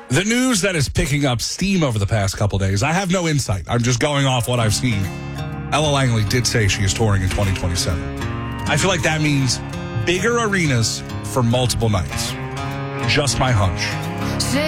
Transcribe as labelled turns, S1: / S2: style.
S1: The news that is picking up steam over the past couple days, I have no insight. I'm just going off what I've seen. Ella Langley did say she is touring in 2027. I feel like that means bigger arenas for multiple nights. Just my hunch.